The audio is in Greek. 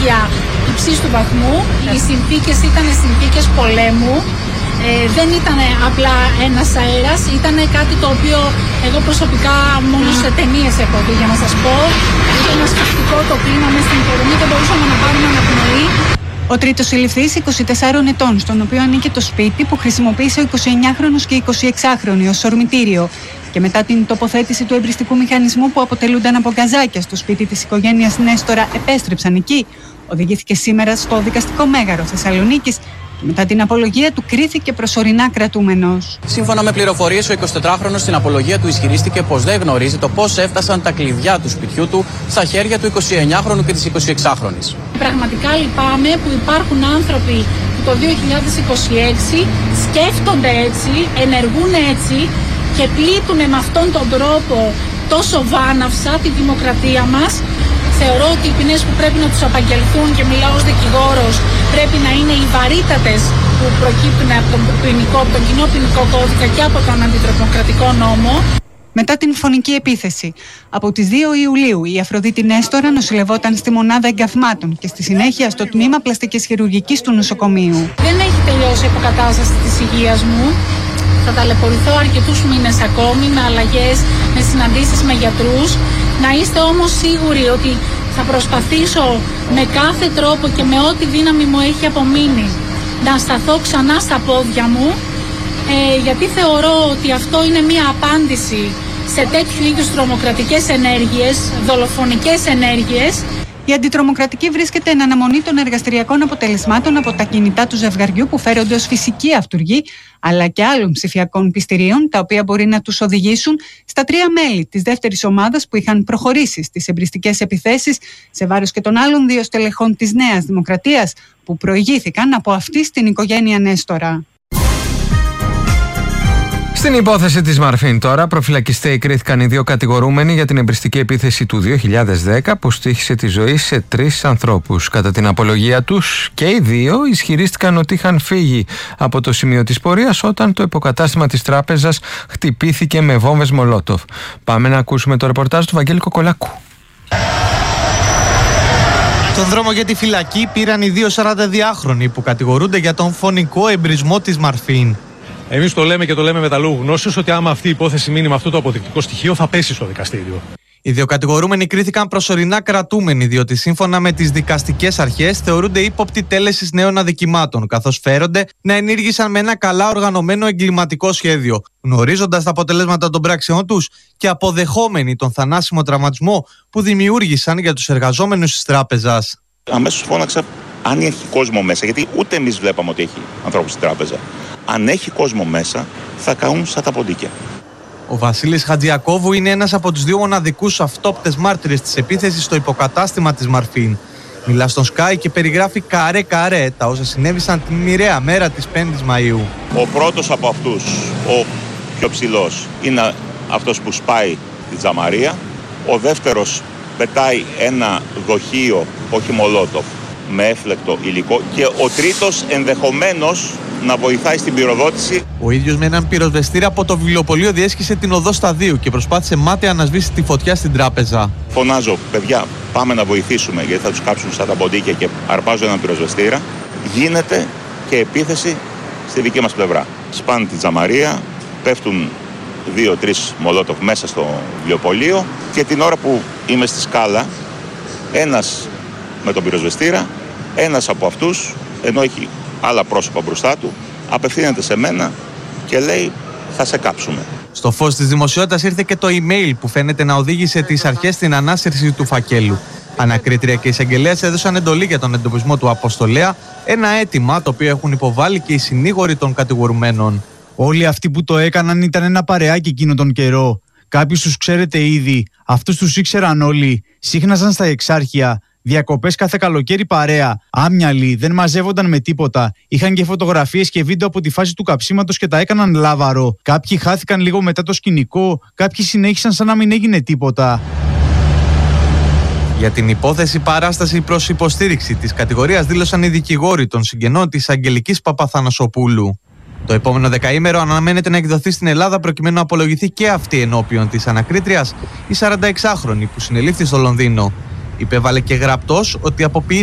συνέχεια υψίστου βαθμού. Οι συνθήκες ήταν συνθήκες πολέμου. Δεν ήταν απλά ένας αέρας, ήταν κάτι το οποίο εγώ προσωπικά μόνο σε ταινίες έχω δει, για να σας πω. Ήταν ένα σκαφτικό το κλίμα μέσα στην υποδομή, δεν μπορούσαμε να πάρουμε αναπνοή. Ο τρίτος συλληφθής, 24 ετών, στον οποίο ανήκε το σπίτι που χρησιμοποίησε ο 29χρονος και 26χρονοι ως ορμητήριο. Και μετά την τοποθέτηση του εμπριστικού μηχανισμού που αποτελούνταν από γκαζάκια στο σπίτι της οικογένειας Νέστορα επέστρεψαν εκεί, οδηγήθηκε σήμερα στο δικαστικό μέγαρο Θεσσαλονίκης και μετά την απολογία του κρίθηκε προσωρινά κρατούμενος. Σύμφωνα με πληροφορίες, ο 24χρονος στην απολογία του ισχυρίστηκε πως δεν γνωρίζει το πώς έφτασαν τα κλειδιά του σπιτιού του στα χέρια του 29χρονου και της 26χρονης. Πραγματικά λυπάμαι που υπάρχουν άνθρωποι που το 2026 σκέφτονται έτσι, ενεργούν έτσι και πλήττουν με αυτόν τον τρόπο τόσο βάναυσα τη δημοκρατία μας. Θεωρώ ότι οι ποινές που πρέπει να τους απαγγελθούν, και μιλάω ως δικηγόρος, πρέπει να είναι οι βαρύτατες που προκύπτουν από τον κοινό ποινικό κώδικα και από τον αντιτρομοκρατικό νόμο. Μετά την φωνική επίθεση, από τις 2 Ιουλίου η Αφροδίτη Νέστορα νοσηλευόταν στη μονάδα εγκαυμάτων και στη συνέχεια στο τμήμα πλαστικής χειρουργικής του νοσοκομείου. Δεν έχει τελειώσει η αποκατάσταση της υγείας μου. Θα ταλαιπωρηθώ αρκετούς μήνες ακόμη με αλλαγές, με συναντήσεις με γιατρούς. Να είστε όμως σίγουροι ότι θα προσπαθήσω με κάθε τρόπο και με ό,τι δύναμη μου έχει απομείνει να σταθώ ξανά στα πόδια μου, γιατί θεωρώ ότι αυτό είναι μια απάντηση σε τέτοιου είδους τρομοκρατικές ενέργειες, δολοφονικές ενέργειες. Η αντιτρομοκρατική βρίσκεται εν αναμονή των εργαστηριακών αποτελεσμάτων από τα κινητά του ζευγαριού που φέρονται ως φυσική αυτουργοί, αλλά και άλλων ψηφιακών πιστηρίων, τα οποία μπορεί να τους οδηγήσουν στα 3 μέλη της δεύτερης ομάδας που είχαν προχωρήσει στις εμπριστικές επιθέσεις σε βάρος και των άλλων 2 στελεχών της Νέας Δημοκρατίας που προηγήθηκαν από αυτή στην οικογένεια Νέστορα. Στην υπόθεση της Μαρφίν τώρα, προφυλακιστέοι κρίθηκαν οι 2 κατηγορούμενοι για την εμπριστική επίθεση του 2010 που στοίχησε τη ζωή σε 3 ανθρώπους. Κατά την απολογία τους και οι 2 ισχυρίστηκαν ότι είχαν φύγει από το σημείο της πορείας όταν το υποκατάστημα της τράπεζας χτυπήθηκε με βόμβες Μολότοφ. Πάμε να ακούσουμε το ρεπορτάζ του Βαγγέλη Κοκολάκου. Τον δρόμο για τη φυλακή πήραν οι 2 42χρονοι που κατηγορούνται για τον φωνικό εμπρισμό της Μαρφίν. Εμείς το λέμε και το λέμε με τα λόγου γνώσεως ότι άμα αυτή η υπόθεση μείνει με αυτό το αποδεικτικό στοιχείο θα πέσει στο δικαστήριο. Οι 2 κατηγορούμενοι κρίθηκαν προσωρινά κρατούμενοι, διότι σύμφωνα με τις δικαστικές αρχές θεωρούνται ύποπτοι τέλεσης νέων αδικημάτων, καθώς φέρονται να ενήργησαν με ένα καλά οργανωμένο εγκληματικό σχέδιο, γνωρίζοντας τα αποτελέσματα των πράξεών τους και αποδεχόμενοι τον θανάσιμο τραυματισμό που δημιούργησαν για τους εργαζόμενους της τράπεζας. Αμέσως φώναξα αν έχει κόσμο μέσα, γιατί ούτε εμείς βλέπαμε ότι έχει ανθρώπους στην τράπεζα. Αν έχει κόσμο μέσα, θα καούν σαν τα ποντίκια. Ο Βασίλης Χατζιακόβου είναι ένας από τους 2 μοναδικούς αυτόπτες μάρτυρες της επίθεσης στο υποκατάστημα της Μαρφίν. Μιλά στον Sky και περιγράφει καρέ-καρέ τα όσα συνέβησαν την μοιραία μέρα της 5ης Μαΐου. Ο πρώτος από αυτούς, ο πιο ψηλός, είναι αυτός που σπάει τη τζαμαρία. Ο δεύτερος πετάει ένα δοχείο, όχι Μολότοφ, με έφλεκτο υλικό, και ο τρίτος ενδεχομένως να βοηθάει στην πυροδότηση. Ο ίδιος με έναν πυροσβεστήρα από το βιβλιοπωλείο διέσχισε την οδό Σταδίου και προσπάθησε μάταια να σβήσει τη φωτιά στην τράπεζα. Φωνάζω, παιδιά, πάμε να βοηθήσουμε γιατί θα τους κάψουν στα τα ποντίκια, και αρπάζω έναν πυροσβεστήρα. Γίνεται και επίθεση στη δική μας πλευρά. Σπάνε τη τζαμαρία, πέφτουν 2-3 Μολότοφ μέσα στο βιβλιοπωλείο, και την ώρα που είμαι στη σκάλα, ένας με τον πυροσβεστήρα, ένας από αυτούς, ενώ έχει άλλα πρόσωπα μπροστά του, απευθύνεται σε μένα και λέει θα σε κάψουμε. Στο φως της δημοσιότητας ήρθε και το email που φαίνεται να οδήγησε τις αρχές στην ανάσυρση του φακέλου. Ανακρίτρια και εισαγγελέας έδωσαν εντολή για τον εντοπισμό του αποστολέα, ένα αίτημα το οποίο έχουν υποβάλει και οι συνήγοροι των κατηγορουμένων. Όλοι αυτοί που το έκαναν ήταν ένα παρεάκι εκείνο τον καιρό. Κάποιους τους ξέρετε ήδη, αυτούς τους ήξεραν όλοι, σύχναζαν στα εξάρχεια. Διακοπές κάθε καλοκαίρι παρέα. Άμυαλοι, δεν μαζεύονταν με τίποτα. Είχαν και φωτογραφίες και βίντεο από τη φάση του καψίματος και τα έκαναν λάβαρο. Κάποιοι χάθηκαν λίγο μετά το σκηνικό, κάποιοι συνέχισαν σαν να μην έγινε τίποτα. Για την υπόθεση παράσταση προς υποστήριξη της κατηγορίας δήλωσαν οι δικηγόροι των συγγενών της Αγγελικής Παπαθανασοπούλου. Το επόμενο δεκαήμερο αναμένεται να εκδοθεί στην Ελλάδα προκειμένου να απολογηθεί και αυτή ενώπιον της ανακρίτριας η 46χρονη που συνελήφθη στο Λονδίνο. Υπέβαλε και γραπτός ότι αποποιήθηκε